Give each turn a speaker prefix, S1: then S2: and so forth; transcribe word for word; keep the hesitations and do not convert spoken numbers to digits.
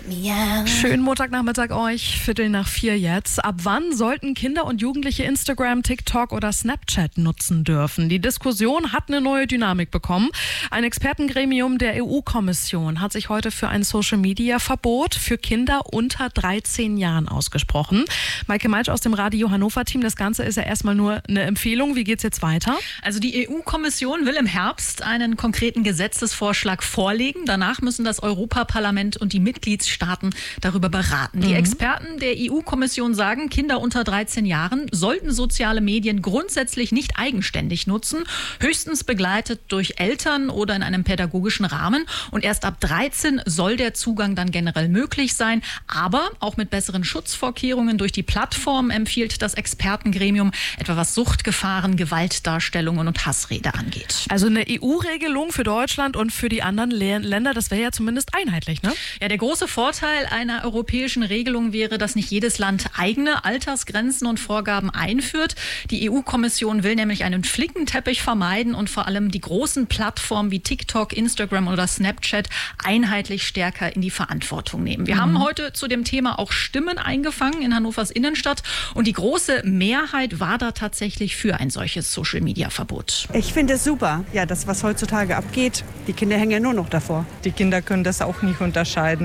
S1: Ja.
S2: Schönen Montagnachmittag euch, Viertel nach vier jetzt. Ab wann sollten Kinder und Jugendliche Instagram, TikTok oder Snapchat nutzen dürfen? Die Diskussion hat eine neue Dynamik bekommen. Ein Expertengremium der E U-Kommission hat sich heute für ein Social-Media-Verbot für Kinder unter dreizehn Jahren ausgesprochen. Maike Meitsch aus dem Radio Hannover-Team, das Ganze ist ja erstmal nur eine Empfehlung. Wie geht's jetzt weiter?
S3: Also die E U-Kommission will im Herbst einen konkreten Gesetzesvorschlag vorlegen. Danach müssen das Europaparlament und die Mitgliedstaaten darüber beraten. Die
S2: Mhm.
S3: Experten der E U-Kommission sagen, Kinder unter dreizehn Jahren sollten soziale Medien grundsätzlich nicht eigenständig nutzen, höchstens begleitet durch Eltern oder in einem pädagogischen Rahmen. Und erst ab dreizehn soll der Zugang dann generell möglich sein, aber auch mit besseren Schutzvorkehrungen durch die Plattform, empfiehlt das Expertengremium, etwa was Suchtgefahren, Gewaltdarstellungen und Hassrede angeht.
S2: Also eine E U-Regelung für Deutschland und für die anderen Le- Länder, das wäre ja zumindest einheitlich, ne?
S3: Ja, der große Vorteil einer europäischen Regelung wäre, dass nicht jedes Land eigene Altersgrenzen und Vorgaben einführt. Die E U-Kommission will nämlich einen Flickenteppich vermeiden und vor allem die großen Plattformen wie TikTok, Instagram oder Snapchat einheitlich stärker in die Verantwortung nehmen. Wir mhm. haben heute zu dem Thema auch Stimmen eingefangen in Hannovers Innenstadt und die große Mehrheit war da tatsächlich für ein solches Social-Media-Verbot.
S4: Ich finde es super, ja, das, was heutzutage abgeht. Die Kinder hängen ja nur noch davor.
S5: Die Kinder können das auch nicht unterscheiden.